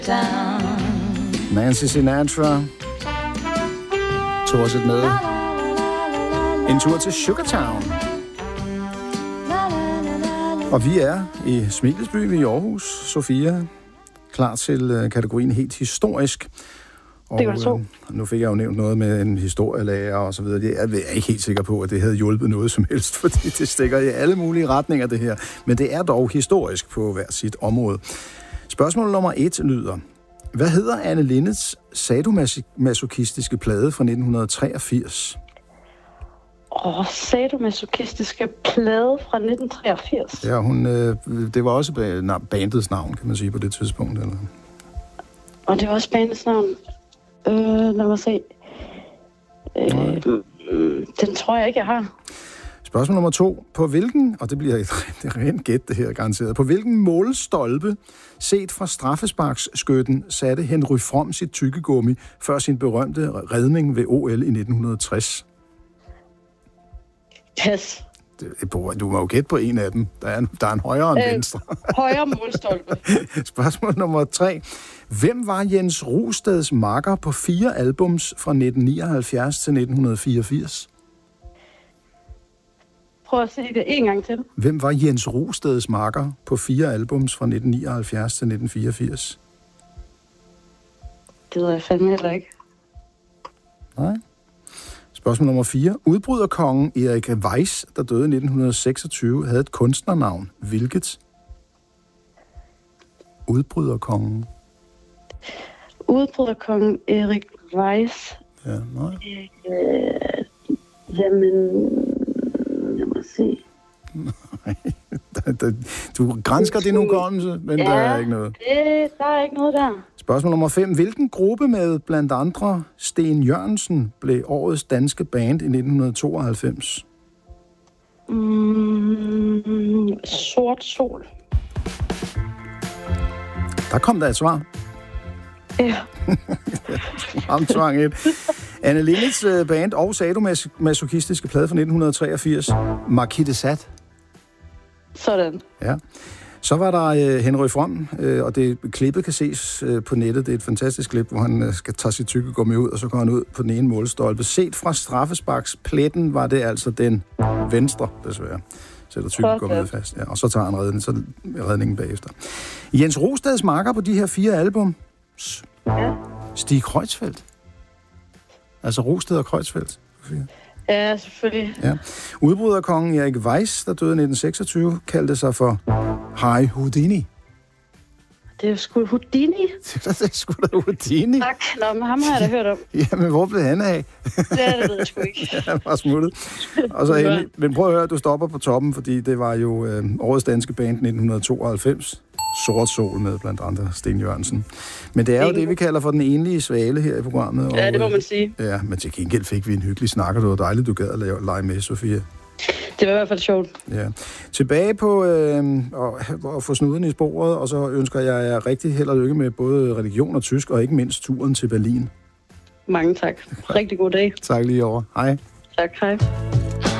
Nancy Sinatra tog os et med. En tur til Sugartown. Og vi er i Smilesby i Aarhus. Sofia, klar til kategorien helt historisk. Og, det kan du tro. Nu fik jeg jo nævnt noget med en historielærer og så videre. Jeg er ikke helt sikker på, at det havde hjulpet noget som helst, fordi det stikker i alle mulige retninger, det her. Men det er dog historisk på hver sit område. Spørgsmål nummer 1 lyder: hvad hedder Anne Lindes sadomasochistiske plade fra 1983? Sadomasochistiske plade fra 1983. Ja, det var også bandets navn, kan man sige, på det tidspunkt. Eller? Og det var også bandets navn. Lad mig se. Den tror jeg ikke, jeg har. Spørgsmål nummer 2. På hvilken, og det bliver et rent gæt det her garanteret, på hvilken målstolpe, set fra straffesparksskytten, satte Henry From sit tykkegummi før sin berømte redning ved OL i 1960? Pas. Du må jo gætte på en af dem. Der er en højere end venstre. Højre målstolpe. Spørgsmål nummer 3. Hvem var Jens Rosteds makker på 4 albums fra 1979 til 1984? Prøv at se det en gang til. Hvem var Jens Rosteds makker på 4 albums fra 1979 til 1984? Det ved jeg fandme heller ikke. Nej. Spørgsmål nummer 4. Udbryderkongen Erik Weiss, der døde i 1926, havde et kunstnernavn. Hvilket? Udbryderkongen. Udbryderkongen Erik Weiss. Ja, nej. Jamen, lad mig se. Du gransker din hukommelse, men ja, der er ikke noget. Der er ikke noget der. Spørgsmål nummer 5. Hvilken gruppe med blandt andre Sten Jørgensen blev årets danske band i 1992? Sort Sol. Der kom der et svar. Ja. Tvang et. Anne Lindes band og sadomasochistiske plade fra 1983. Marquis de Sade. Sådan. Ja. Så var der Henry From, og det klippet kan ses på nettet. Det er et fantastisk klip, hvor han skal tage sit tykkegummi ud, og så går han ud på den ene målstolpe. Set fra straffesparkspletten var det altså den venstre, desværre. Sætter tykkegummiet fast. Ja, og så tager han redningen bagefter. Jens Rosteds makker på de her 4 album. Ja. Stig Kreutzfeldt. Altså Rosted og Kreutzfeldt. Ja, selvfølgelig. Ja. Udbryderkongen Erik Weiss, der døde i 1926, kaldte sig for Harry Houdini. Det er jo sgu Houdini. Det er sgu da Houdini. Tak. Nå, men ham har jeg da hørt om. Jamen, hvor blev han af? Det ved jeg sgu ikke. Han var smuttet. Og så endelig, men prøv at høre, du stopper på toppen, fordi det var jo årets danske band 1992. Sort Sol med blandt andre Sten Jørgensen. Men det er jo det, vi kalder for den enlige svale her i programmet. Ja, det må man sige. Ja, men til gengæld fik vi en hyggelig snak, og det var dejligt, du gad at lege med, Sofia. Det var i hvert fald sjovt. Ja. Tilbage på at få snuden i sporet, og så ønsker jeg jer rigtig held og lykke med både religion og tysk, og ikke mindst turen til Berlin. Mange tak. Rigtig god dag. Tak lige over. Hej. Tak, hej.